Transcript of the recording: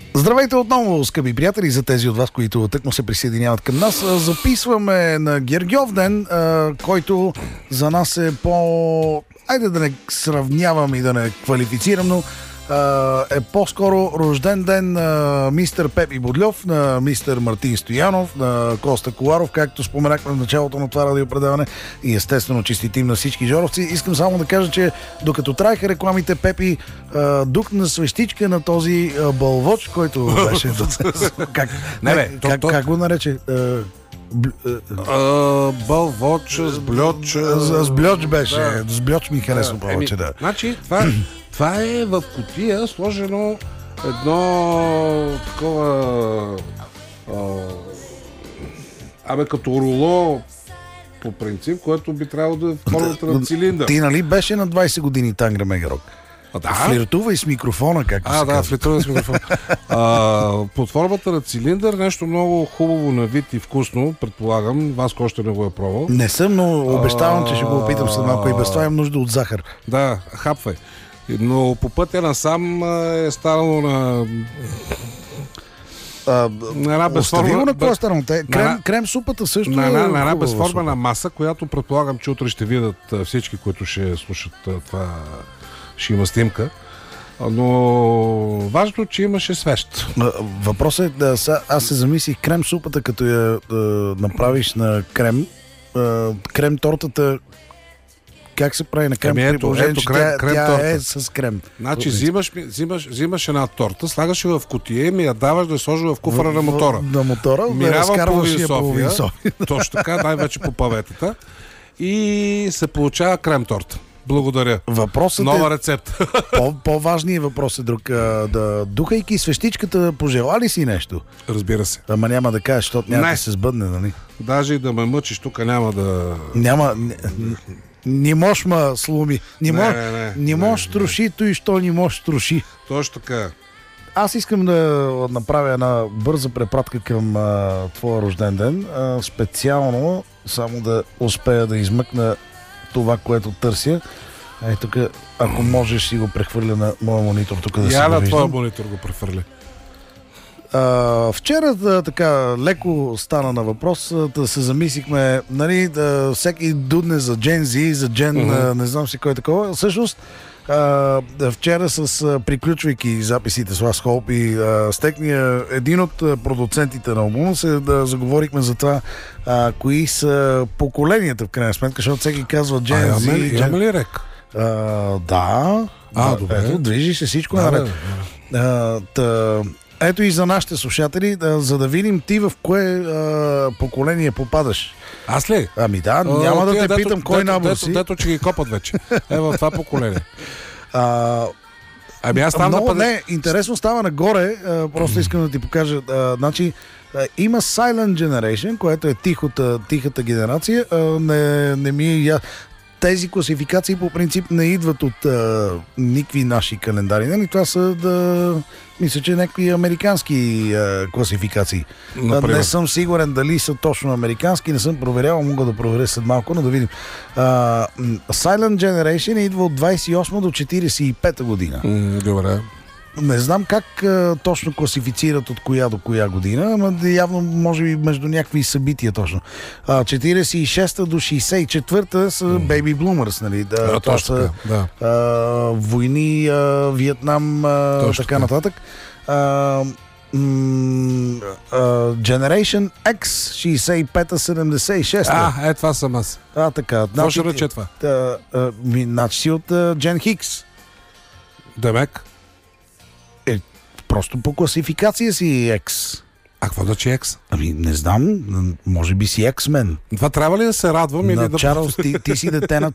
Здравейте отново, скъпи приятели, за тези от вас, които тъкмо се присъединяват към нас. Записваме на Гергьов ден, който за нас е айде да не сравнявам и да не квалифицирам, но е по-скоро рожден ден на мистер Пепи Бодльов, на мистер Мартин Стоянов, на Коста Коларов, както споменахме в началото на това радиопредаване, и естествено честитим на всички жоровци. Искам само да кажа, че докато траеха рекламите, Пепи духна свещичка на този бълвоч, който беше... Как го нарече? Бълвоч, сбльоч... Сбльоч беше. Сбльоч ми харесва повече, да. Значи, това е в кутия сложено едно такова като руло по принцип, което би трябвало да е в формата на цилиндър. Ти нали беше на 20 години Тангра Мегарок? Да. Флиртувай с микрофона, както се казва. Да, флиртувай с микрофона. Под формата на цилиндър, нещо много хубаво на вид и вкусно, предполагам. Vasco още не го е пробвал. Не съм, но обещавам, че ще го опитам след малко, и без това имам нужда от захар. Да, хапвай. Но по пътя насам е станало на една безформа... на какво е станало? Крем супата също на една безформена маса, която предполагам, че утре ще видят всички, които ще слушат това. Ще има снимка. Но важно, че имаше свещ. Въпросът е, аз се замислих крем супата, като я направиш на крем тортата. Как се прави на крем? Ето тя е с крем. Значи взимаш една торта, слагаш я в кутия и ми я даваш да сложи в куфара на мотора. На мотора, да разкарваш я половин София. Точно така, най-вече по паветата. И се получава крем торта. Благодаря. Въпросът нова рецепта. По-важният въпрос е друг. Духайки свещичката, пожела ли си нещо? Разбира се. Ама няма да кажеш, защото няма да се сбъдне, нали? Даже и да ме мъчиш, тук няма да... Не можеш ма слуми. Не можеш троши, той що не можеш троши. Точно така. Аз искам да направя една бърза препратка към твоя рожден ден. Специално, само да успея да измъкна това, което търся. Тук, ако можеш, си го прехвърля на моя монитор. Тук да се на твоя монитор го прехвърля. Вчера така леко стана на въпрос, да се замислихме, нали, всеки дудне за Gen Z, за Gen, не знам си кой е такова. Всъщност, вчера приключвайки записите с Last Hope и с техния, един от продуцентите на албума, заговорихме за това, кои са поколенията в крайна сметка, защото всеки казва Gen Z. Имаме ли рек? Да. Добре. Ето, движи се всичко наред. Ето и за нашите слушатели, за да видим ти в кое поколение попадаш. Аз ли? Ами да, няма да те питам кой набор си. Дето, че ги копат вече. В това поколение. Аз там интересно става нагоре, просто искам да ти покажа. Значи, има Silent Generation, което е тихата генерация. Не ми е тези класификации по принцип не идват от никакви наши календари. Нали? Това са мисля, че някакви американски класификации. Не съм сигурен дали са точно американски, не съм проверявал, мога да проверя след малко, но да видим. Silent Generation идва от 28 до 45 година. Добре. Не знам как точно класифицират от коя до коя година, ама явно може би между някакви събития точно. 46-та до 64-та са Baby Bloomers, нали? Това са войни, Виетнам, така нататък. Generation X, 65-та, 76-та. Това съм аз. Така. Какво ще рече това? Значи си от Gen Hicks. Демек? Просто по класификация си X. Какво да че X? Ами не знам, може би си X-Men. Това трябва ли да се радвам или да... Чарлз, ти си дете на